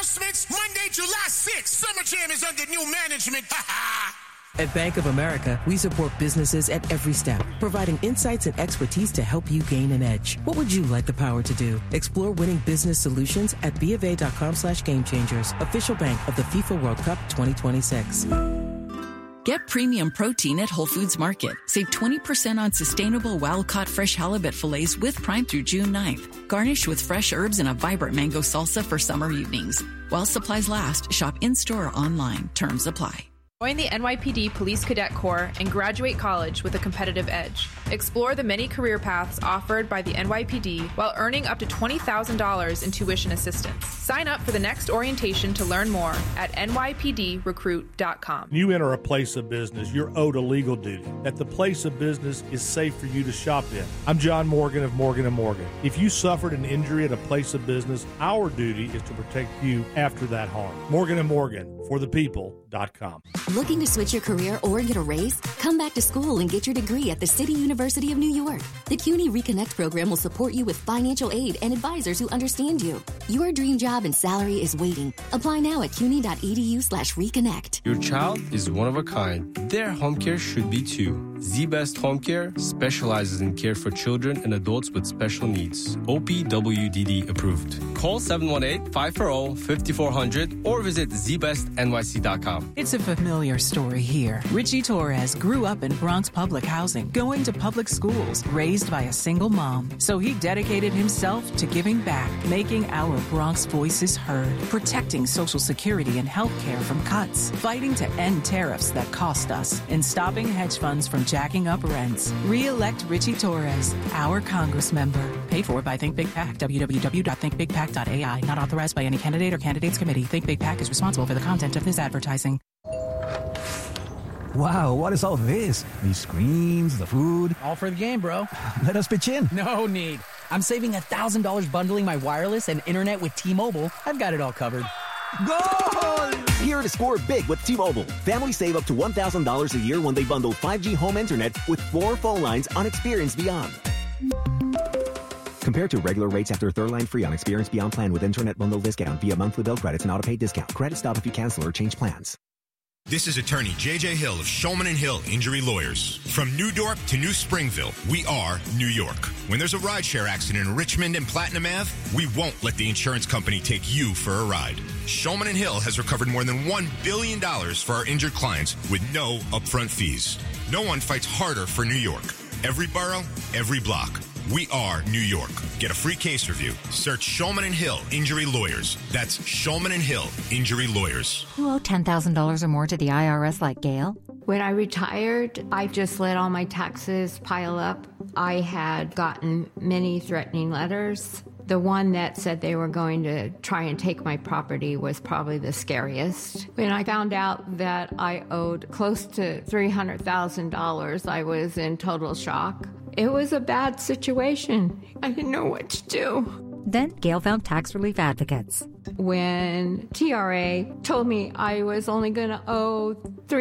announcements. Monday, July 6th, Summer Jam is under new management. At Bank of America, we support businesses at every step, providing insights and expertise to help you gain an edge. What would you like the power to do? Explore winning business solutions at BofA.com/gamechangers, official bank of the FIFA World Cup 2026. Get premium protein at Whole Foods Market. Save 20% on sustainable wild-caught fresh halibut fillets with Prime through June 9th. Garnish with fresh herbs and a vibrant mango salsa for summer evenings. While supplies last, shop in-store or online. Terms apply. Join the NYPD Police Cadet Corps and graduate college with a competitive edge. Explore the many career paths offered by the NYPD while earning up to $20,000 in tuition assistance. Sign up for the next orientation to learn more at nypdrecruit.com. You enter a place of business, you're owed a legal duty. That the place of business is safe for you to shop in. I'm John Morgan of Morgan & Morgan. If you suffered an injury at a place of business, our duty is to protect you after that harm. Morgan & Morgan, forthepeople.com. Looking to switch your career or get a raise? Come back to school and get your degree at the City University of New York. The CUNY Reconnect program will support you with financial aid and advisors who understand you. Your dream job and salary is waiting. Apply now at cuny.edu/reconnect. Your child is one of a kind. Their home care should be too. Z-Best Home Care specializes in care for children and adults with special needs. OPWDD approved. Call 718-540-5400 or visit zbestnyc.com. It's a familiar story here. Richie Torres grew up in Bronx public housing, going to public schools, raised by a single mom. So he dedicated himself to giving back, making our Bronx voices heard, protecting Social Security and health care from cuts, fighting to end tariffs that cost us, and stopping hedge funds from jacking up rents. Re-elect Richie Torres, our Congress member. Paid for by Think Big PAC, www.thinkbigpac.ai. Not authorized by any candidate or candidates committee. Think Big PAC is responsible for the content of this advertising. Wow, what is all this? These screens, the food. All for the game, bro. Let us pitch in. No need. I'm saving $1,000 bundling my wireless and internet with T-Mobile. I've got it all covered. Goal! Here to score big with T-Mobile. Families save up to $1,000 a year when they bundle 5G home internet with 4 phone lines on Experience Beyond. Compared to regular rates after third line free on Experience Beyond plan with internet bundle discount via monthly bill credits and auto-pay discount. Credit stop if you cancel or change plans. This is attorney J.J. Hill of Shulman & Hill Injury Lawyers. From New Dorp to New Springville, we are New York. When there's a rideshare accident in Richmond and Platinum Ave, we won't let the insurance company take you for a ride. Shulman & Hill has recovered more than $1 billion for our injured clients with no upfront fees. No one fights harder for New York. Every borough, every block. We are New York. Get a free case review. Search Shulman & Hill Injury Lawyers. That's Shulman & Hill Injury Lawyers. You owe $10,000 or more to the IRS like Gail? When I retired, I just let all my taxes pile up. I had gotten many threatening letters. The one that said they were going to try and take my property was probably the scariest. When I found out that I owed close to $300,000, I was in total shock. It was a bad situation. I didn't know what to do. Then Gail found tax relief advocates. When TRA told me I was only going to owe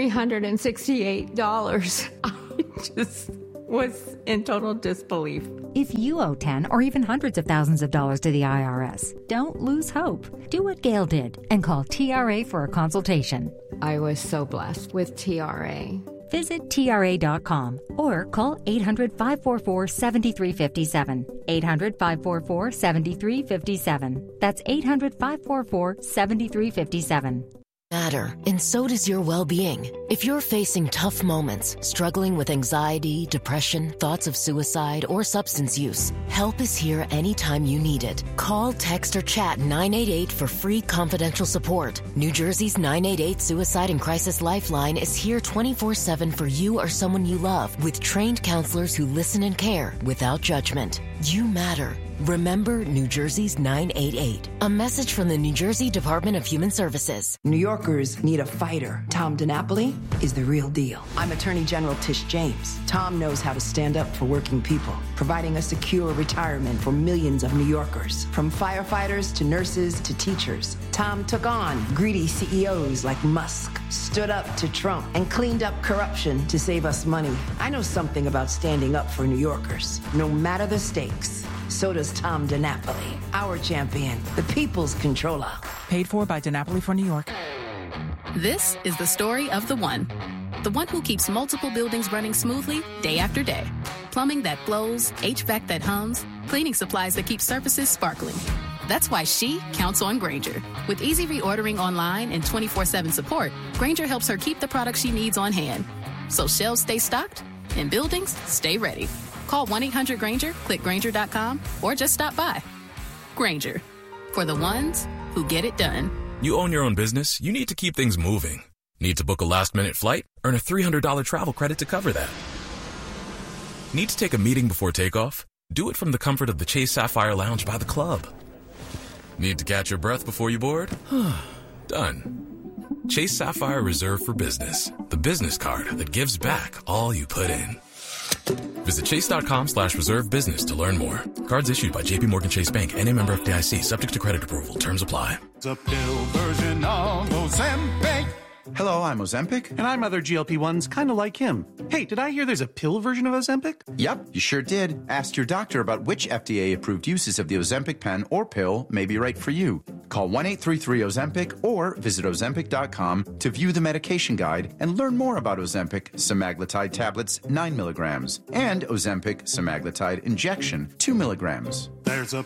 $368, I just was in total disbelief. If you owe 10 or even hundreds of thousands of dollars to the IRS, don't lose hope. Do what Gail did and call TRA for a consultation. I was so blessed with TRA. Visit TRA.com or call 800-544-7357. 800-544-7357. That's 800-544-7357. Matter, and so does your well-being. If you're facing tough moments, struggling with anxiety, depression, thoughts of suicide, or substance use, help is here anytime you need it. Call, text, or chat 988 for free confidential support. New Jersey's 988 Suicide and Crisis Lifeline is here 24/7 for you or someone you love, with trained counselors who listen and care without judgment. You matter. Remember New Jersey's 988. A message from the New Jersey Department of Human Services. New Yorkers need a fighter. Tom DiNapoli is the real deal. I'm Attorney General Tish James. Tom knows how to stand up for working people, providing a secure retirement for millions of New Yorkers. From firefighters to nurses to teachers, Tom took on greedy CEOs like Musk, stood up to Trump, and cleaned up corruption to save us money. I know something about standing up for New Yorkers, no matter the stakes. So does Tom DiNapoli, our champion, the people's controller. Paid for by DiNapoli for New York. This is the story of the one who keeps multiple buildings running smoothly day after day. Plumbing that flows, HVAC that hums, cleaning supplies that keep surfaces sparkling. That's why she counts on Grainger. With easy reordering online and 24/7 support, Grainger helps her keep the products she needs on hand. So shelves stay stocked and buildings stay ready. Call 1-800-GRAINGER, click Grainger.com, or just stop by. Grainger, for the ones who get it done. You own your own business, you need to keep things moving. Need to book a last-minute flight? Earn a $300 travel credit to cover that. Need to take a meeting before takeoff? Do it from the comfort of the Chase Sapphire Lounge by the club. Need to catch your breath before you board? Done. Chase Sapphire Reserve for Business, the business card that gives back all you put in. Visit chase.com/reserve business to learn more. Cards issued by JPMorgan Chase Bank, N.A. member FDIC, subject to credit approval. Terms apply. The pill version of Ozempic. Hello, I'm Ozempic. And I'm other GLP-1s kind of like him. Hey, did I hear there's a pill version of Ozempic? Yep, you sure did. Ask your doctor about which FDA-approved uses of the Ozempic pen or pill may be right for you. Call 1-833-OZEMPIC or visit Ozempic.com to view the medication guide and learn more about Ozempic semaglutide tablets 9 milligrams and Ozempic semaglutide injection 2 milligrams. There's a